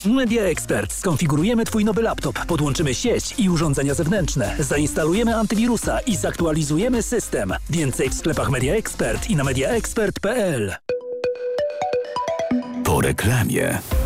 Media Expert. Skonfigurujemy Twój nowy laptop, podłączymy sieć i urządzenia zewnętrzne, zainstalujemy antywirusa i zaktualizujemy system. Więcej w sklepach Media Expert i na mediaexpert.pl. Po reklamie.